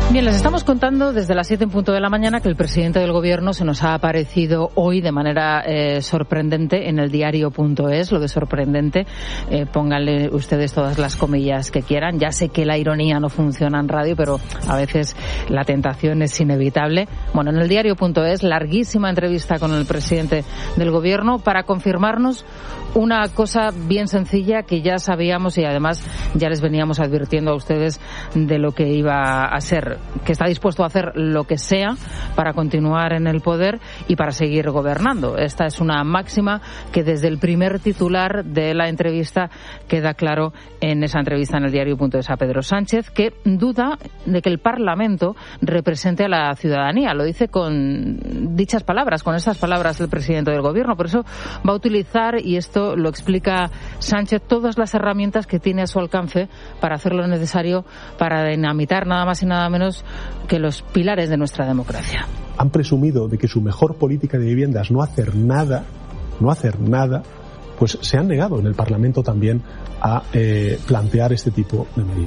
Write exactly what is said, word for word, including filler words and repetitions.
Bien, les estamos contando desde las siete en punto de la mañana que el presidente del Gobierno se nos ha aparecido hoy de manera eh, sorprendente en el diario punto es. Lo de sorprendente, eh, pónganle ustedes todas las comillas que quieran. Ya sé que la ironía no funciona en radio, pero a veces la tentación es inevitable. Bueno, en el diario punto es, larguísima entrevista con el presidente del Gobierno para confirmarnos una cosa bien sencilla que ya sabíamos y además ya les veníamos advirtiendo a ustedes de lo que iba a ser, que está dispuesto a hacer lo que sea para continuar en el poder y para seguir gobernando. Esta es una máxima que desde el primer titular de la entrevista queda claro en esa entrevista en el diario punto es a Pedro Sánchez, que duda de que el Parlamento represente a la ciudadanía. Lo dice con dichas palabras, con estas palabras el presidente del Gobierno. Por eso va a utilizar, y esto lo explica Sánchez, todas las herramientas que tiene a su alcance para hacer lo necesario para dinamitar nada más y nada menos que los pilares de nuestra democracia. Han presumido de que su mejor política de vivienda es no hacer nada, no hacer nada, pues se han negado en el Parlamento también a eh, plantear este tipo de medidas.